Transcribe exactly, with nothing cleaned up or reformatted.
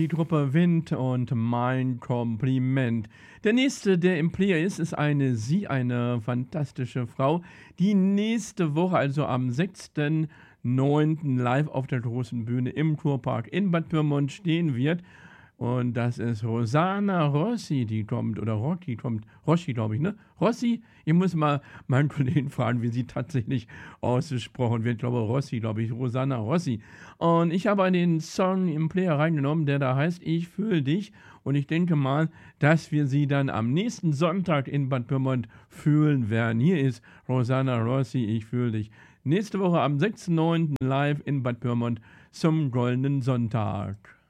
die Gruppe Wind und Mein Kompliment. Der nächste, der im Player ist, ist eine sie, eine fantastische Frau, die nächste Woche, also am sechsten neunten live auf der großen Bühne im Kurpark in Bad Pyrmont stehen wird. Und das ist Rosanna Rossi, die kommt, oder Rocky kommt, Rossi, glaube ich, ne? Rossi, ich muss mal meinen Kollegen fragen, wie sie tatsächlich ausgesprochen wird. Ich glaube, Rossi, glaube ich, Rosanna Rossi. Und ich habe den Song im Player reingenommen, der da heißt Ich fühle dich. Und ich denke mal, dass wir sie dann am nächsten Sonntag in Bad Pyrmont fühlen werden. Hier ist Rosanna Rossi, Ich fühle dich. Nächste Woche am sechsten neunten live in Bad Pyrmont zum Goldenen Sonntag.